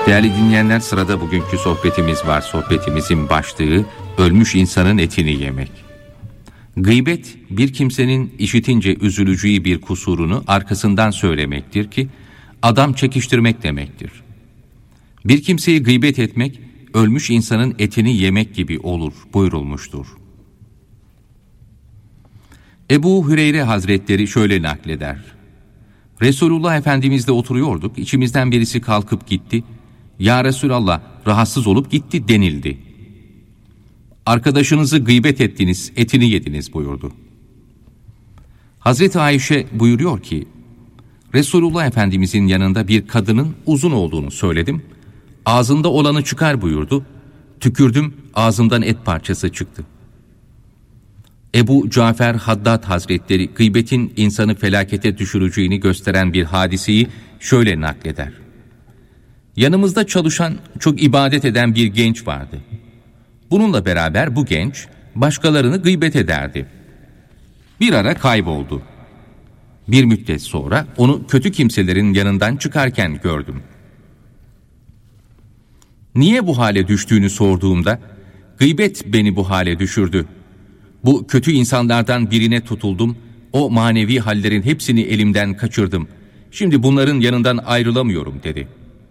Değerli dinleyenler, sırada bugünkü sohbetimiz var. Sohbetimizin başlığı ölmüş insanın etini yemek. Gıybet, bir kimsenin işitince üzüleceği bir kusurunu arkasından söylemektir ki adam çekiştirmek demektir. Bir kimseyi gıybet etmek, ölmüş insanın etini yemek gibi olur buyurulmuştur. Ebu Hüreyre Hazretleri şöyle nakleder. Resulullah Efendimizle oturuyorduk, içimizden birisi kalkıp gitti. Ya Resulallah, rahatsız olup gitti denildi. Arkadaşınızı gıybet ettiniz, etini yediniz buyurdu. Hazreti Ayşe buyuruyor ki, Resulullah Efendimizin yanında bir kadının uzun olduğunu söyledim. Ağzında olanı çıkar buyurdu. Tükürdüm, ağzımdan et parçası çıktı. Ebu Cafer Haddad Hazretleri gıybetin insanı felakete düşüreceğini gösteren bir hadiseyi şöyle nakleder. Yanımızda çalışan, çok ibadet eden bir genç vardı. Bununla beraber bu genç başkalarını gıybet ederdi. Bir ara kayboldu. Bir müddet sonra onu kötü kimselerin yanından çıkarken gördüm. Niye bu hale düştüğünü sorduğumda, gıybet beni bu hale düşürdü. Bu kötü insanlardan birine tutuldum, o manevi hallerin hepsini elimden kaçırdım. Şimdi bunların yanından ayrılamıyorum dedi.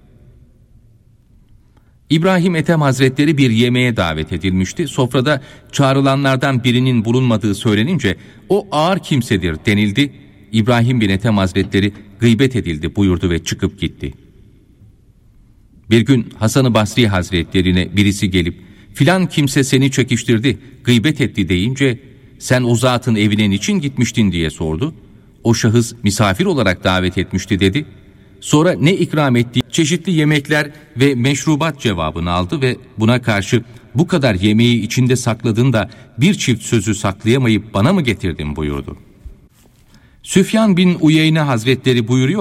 İbrahim Ethem Hazretleri bir yemeğe davet edilmişti. Sofrada çağrılanlardan birinin bulunmadığı söylenince o ağır kimsedir denildi. İbrahim bin Ethem Hazretleri gıybet edildi buyurdu ve çıkıp gitti. Bir gün Hasan-ı Basri Hazretlerine birisi gelip filan kimse seni çekiştirdi, gıybet etti deyince sen o zatın evine niçin gitmiştin diye sordu. O şahıs misafir olarak davet etmişti dedi. Sonra ne ikram ettiği çeşitli yemekler ve meşrubat cevabını aldı ve buna karşı bu kadar yemeği içinde sakladın da bir çift sözü saklayamayıp bana mı getirdin buyurdu. Süfyan bin Uyeyne Hazretleri buyuruyor